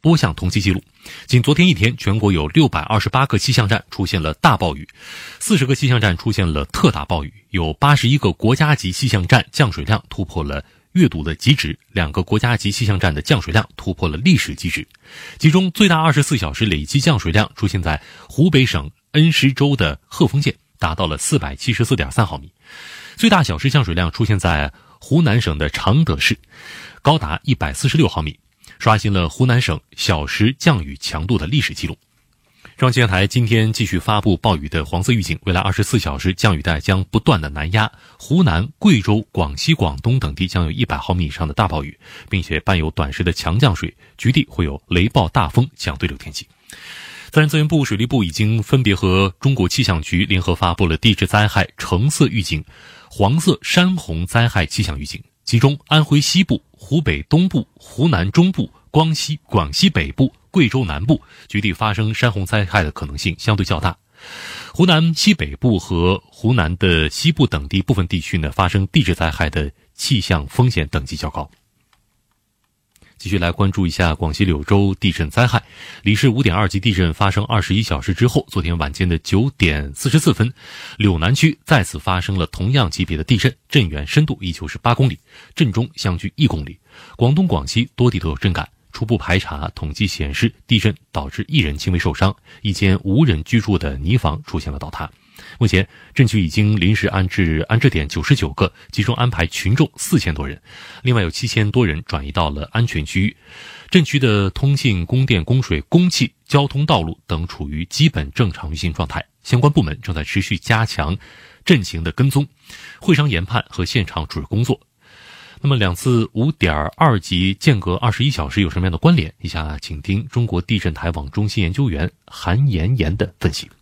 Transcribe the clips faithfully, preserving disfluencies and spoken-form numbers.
多项同期记录。仅昨天一天，全国有六百二十八个气象站出现了大暴雨，四十个气象站出现了特大暴雨，有八十一个国家级气象站降水量突破了阅读的极值，两个国家级气象站的降水量突破了历史极值。其中最大二十四小时累计降水量出现在湖北省恩施州的鹤峰县，达到了 四百七十四点三毫米。最大小时降水量出现在湖南省的常德市，高达一百四十六毫米，刷新了湖南省小时降雨强度的历史记录。中央气象台今天继续发布暴雨的黄色预警，未来二十四小时降雨带将不断的南压，湖南、贵州、广西、广东等地将有一百毫米以上的大暴雨，并且伴有短时的强降水，局地会有雷暴大风降对流天气。自然资源部、水利部已经分别和中国气象局联合发布了地质灾害橙色预警、黄色山洪灾害气象预警，其中安徽西部、湖北东部、湖南中部、广西、广西北部、贵州南部局地发生山洪灾害的可能性相对较大。湖南西北部和湖南的西部等地部分地区呢，发生地质灾害的气象风险等级较高。继续来关注一下广西柳州地震灾害。里氏 五点二 级地震发生二十一小时之后，昨天晚间的九点四十四分，柳南区再次发生了同样级别的地震，震源深度依旧是八公里，震中相距一公里。广东、广西多地都有震感。初步排查统计显示，地震导致一人轻微受伤，一间无人居住的泥房出现了倒塌。目前震区已经临时安置安置点九十九个，集中安排群众四千多人，另外有七千多人转移到了安全区域。震区的通信、供电、供水、供气、交通道路等处于基本正常运行状态，相关部门正在持续加强震情的跟踪、会商研判和现场处置工作。那么两次 五点二 级间隔二十一小时有什么样的关联？以下请听中国地震台网中心研究员韩妍妍的分析。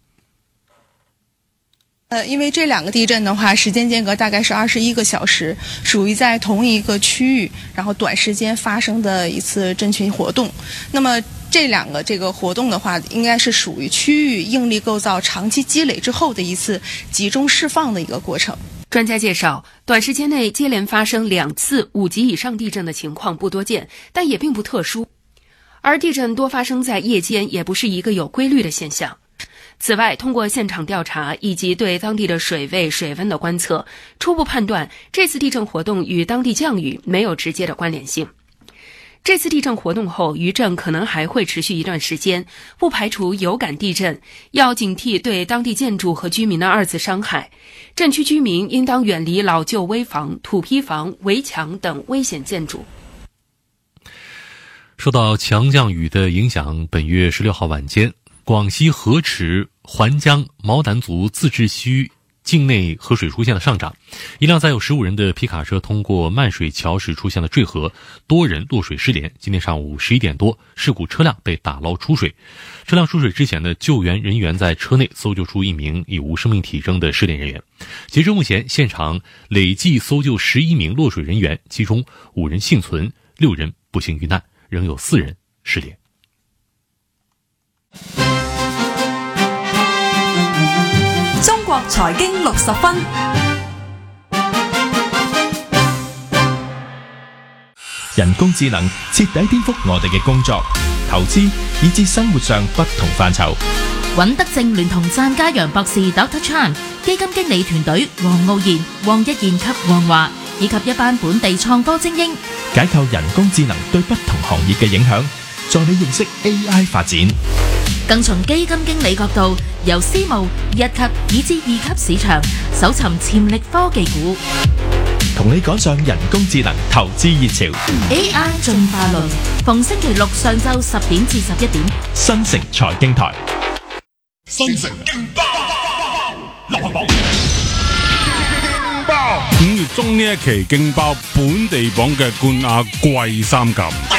呃，因为这两个地震的话，时间间隔大概是二十一个小时，属于在同一个区域，然后短时间发生的一次震群活动。那么这两个这个活动的话，应该是属于区域应力构造长期积累之后的一次集中释放的一个过程。 专家介绍，短时间内接连发生两次五级以上地震的情况不多见，但也并不特殊。而地震多发生在夜间，也不是一个有规律的现象。此外，通过现场调查以及对当地的水位、水温的观测，初步判断这次地震活动与当地降雨没有直接的关联性。这次地震活动后，余震可能还会持续一段时间，不排除有感地震，要警惕对当地建筑和居民的二次伤害。震区居民应当远离老旧危房、土坯房、围墙等危险建筑。 受到强降雨的影响，本月十六号晚间，广西河池、环江、毛丹族自治区境内河水出现了上涨，一辆载有十五人的皮卡车通过漫水桥时出现了坠河，多人落水失联。今天上午十一点多，事故车辆被打捞出水。车辆出水之前的救援人员在车内搜救出一名已无生命体征的失联人员。截至目前，现场累计搜救十一名落水人员，其中五人幸存，六人不幸遇难，仍有四人失联。 中國財經六十分， 人工智能徹底顛覆我哋嘅工作、投資以至生活上不同範疇。 尹德正聯同湛家陽博士 Doctor Chan、基金經理團隊黃傲然、黃一賢及黃華，以及一班本地創科精英， 解構人工智能對不同行業嘅影響，助你認識 A I 發展。 更從基金經理角度，由私募、一級以至二級市場搜尋潛力科技股， 同你趕上人工智能投資熱潮。 A I 進化論，逢星期六上晝十點至十一點， 新城財經台。 新城勁爆流行榜， 五月中呢一期勁爆本地榜嘅冠亞季三甲。